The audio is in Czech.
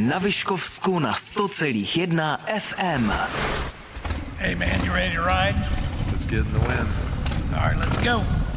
na Vyškovsku na 100,1 FM. Hey man, you ready to ride? Let's get in the wind. All right, let's go.